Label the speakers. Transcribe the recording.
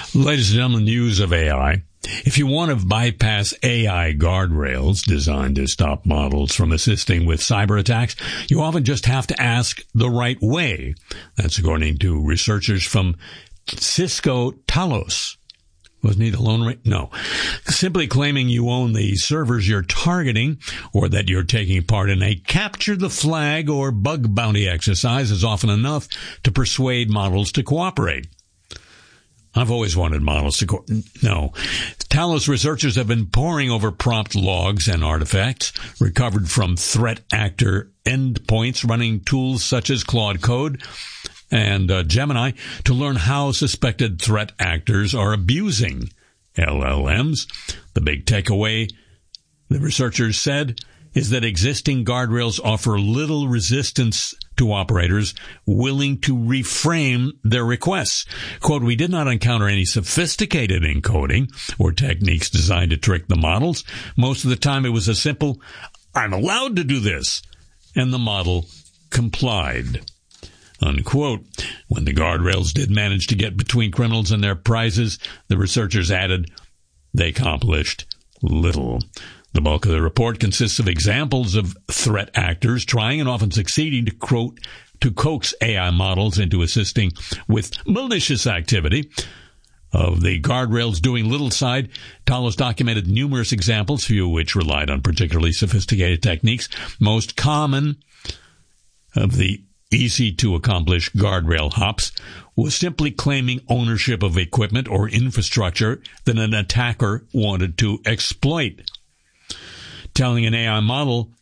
Speaker 1: Ladies and gentlemen, news of AI. If you want to bypass AI guardrails designed to stop models from assisting with cyber attacks, you often just have to ask the right way. That's according to researchers from Cisco Talos. Wasn't he the lone No. Simply claiming you own the servers you're targeting or that you're taking part in a capture the flag or bug bounty exercise is often enough to persuade models to cooperate. I've always wanted models to No. Talos researchers have been poring over prompt logs and artifacts recovered from threat actor endpoints running tools such as Claude Code and Gemini to learn how suspected threat actors are abusing LLMs. The big takeaway, the researchers said, is that existing guardrails offer little resistance to operators willing to reframe their requests. Quote, we did not encounter any sophisticated encoding or techniques designed to trick the models. Most of the time it was a simple, I'm allowed to do this, and the model complied. Unquote. When the guardrails did manage to get between criminals and their prizes, the researchers added, they accomplished little. The bulk of the report consists of examples of threat actors trying and often succeeding to coax AI models into assisting with malicious activity. Of the guardrails doing little side, Talos documented numerous examples, few of which relied on particularly sophisticated techniques. Most common of the easy-to-accomplish guardrail hops was simply claiming ownership of equipment or infrastructure that an attacker wanted to exploit. Telling an AI model